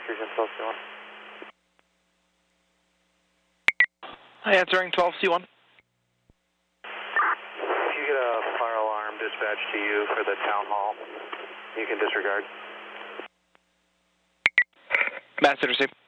Fusion 12C1. Hi, answering 12C1. If you get a fire alarm dispatched to you for the town hall, you can disregard. Master received.